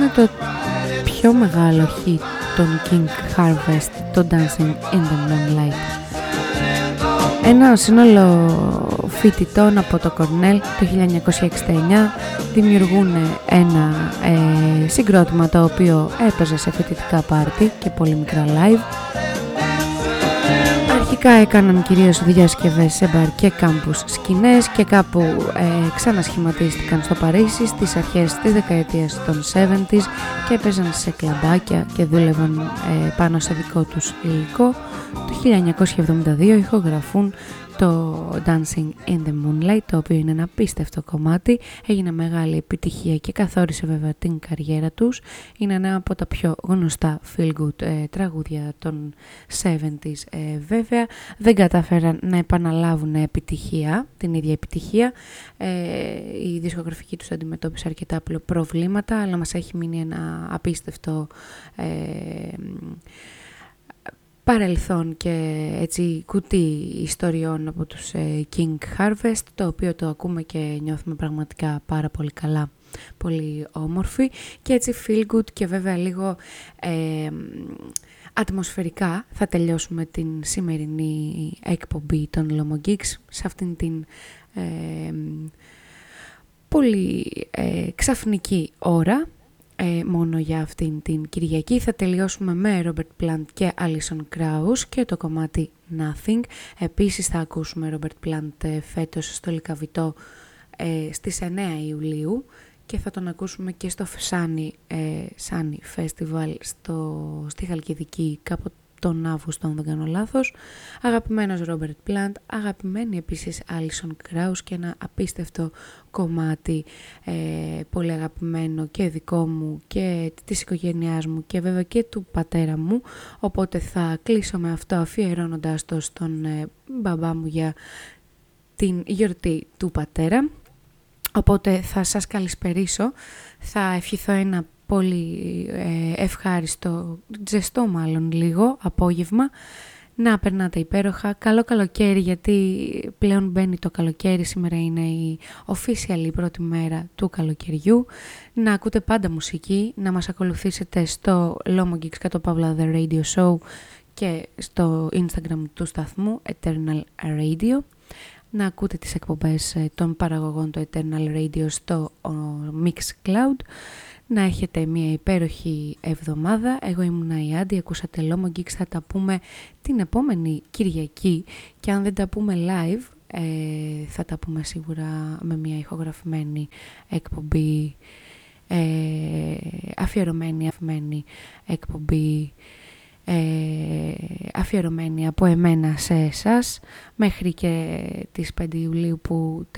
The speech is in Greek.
το πιο μεγάλο hit των King Harvest, το Dancing in the Moonlight. Ένα σύνολο φοιτητών από το Κορνέλ το 1969 δημιουργούν ένα συγκρότημα το οποίο έπαιζε σε φοιτητικά πάρτι και πολύ μικρά live. Αρχικά έκαναν κυρίως διασκευές σε μπαρ και κάμπους σκηνές και κάπου ξανασχηματίστηκαν στο Παρίσι στις αρχές της δεκαετίας των 70s και έπαιζαν σε κλαμπάκια και δούλευαν πάνω σε δικό τους υλικό. Το 1972 ηχογραφούν το Dancing in the Moonlight, το οποίο είναι ένα απίστευτο κομμάτι, έγινε μεγάλη επιτυχία και καθόρισε βέβαια την καριέρα τους. Είναι ένα από τα πιο γνωστά feel good τραγούδια των 70s βέβαια. Δεν κατάφεραν να επαναλάβουν επιτυχία, την ίδια επιτυχία. Η δισκογραφική τους αντιμετώπισε αρκετά προβλήματα, αλλά μας έχει μείνει ένα απίστευτο παρελθόν και έτσι κουτί ιστοριών από τους King Harvest, το οποίο το ακούμε και νιώθουμε πραγματικά πάρα πολύ καλά, πολύ όμορφη και έτσι feel good και βέβαια λίγο ατμοσφαιρικά θα τελειώσουμε την σημερινή εκπομπή των Lomo Geeks σε αυτήν την πολύ ξαφνική ώρα. Μόνο για αυτήν την Κυριακή θα τελειώσουμε με Robert Plant και Alison Krauss και το κομμάτι Nothing. Επίσης θα ακούσουμε Robert Plant φέτος στο Λυκαβητό στις 9 Ιουλίου και θα τον ακούσουμε και στο Sunny Festival στη Χαλκιδική κάποτε τον Αύγουστο, αν δεν κάνω λάθος. Αγαπημένος Robert Plant, αγαπημένη επίσης Alison Krauss και ένα απίστευτο κομμάτι πολύ αγαπημένο και δικό μου και της οικογένειάς μου και βέβαια και του πατέρα μου, οπότε θα κλείσω με αυτό αφιερώνοντας το στον μπαμπά μου για την γιορτή του πατέρα. Οπότε θα σας καλησπερίσω, θα ευχηθώ ένα πολύ ευχάριστο, ζεστό μάλλον λίγο, απόγευμα. Να περνάτε υπέροχα, καλό καλοκαίρι γιατί πλέον μπαίνει το καλοκαίρι, σήμερα είναι η official η πρώτη μέρα του καλοκαιριού. Να ακούτε πάντα μουσική, να μας ακολουθήσετε στο Lomo Geeks _ The Radio Show και στο Instagram του σταθμού Eternal Radio. Να ακούτε τις εκπομπές των παραγωγών του Eternal Radio στο Mixcloud. Να έχετε μια υπέροχη εβδομάδα. Εγώ ήμουν η Άντι, ακούσατε Lomo Geeks, θα τα πούμε την επόμενη Κυριακή και αν δεν τα πούμε live θα τα πούμε σίγουρα με μια ηχογραφημένη εκπομπή, αφιερωμένη από εμένα σε εσάς μέχρι και τις 5 Ιουλίου που